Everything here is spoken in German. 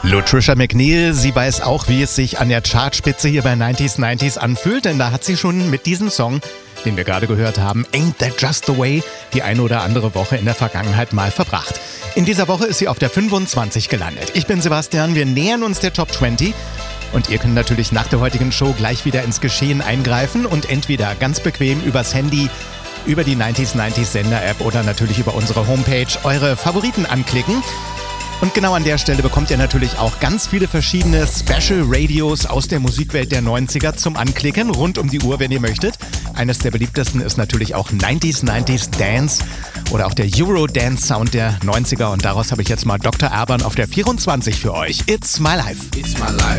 Latricia McNeil, sie weiß auch, wie es sich an der Chartspitze hier bei 90s anfühlt, denn da hat sie schon mit diesem Song, den wir gerade gehört haben, Ain't That Just the Way, die eine oder andere Woche in der Vergangenheit mal verbracht. In dieser Woche ist sie auf der 25 gelandet. Ich bin Sebastian, wir nähern uns der Top 20 und ihr könnt natürlich nach der heutigen Show gleich wieder ins Geschehen eingreifen und entweder ganz bequem übers Handy, über die 90s Sender-App oder natürlich über unsere Homepage eure Favoriten anklicken. Und genau an der Stelle bekommt ihr natürlich auch ganz viele verschiedene Special Radios aus der Musikwelt der 90er zum Anklicken, rund um die Uhr, wenn ihr möchtet. Eines der beliebtesten ist natürlich auch 90s Dance oder auch der Eurodance-Sound der 90er. Und daraus habe ich jetzt mal Dr. Alban auf der 24 für euch. It's my life. It's my life.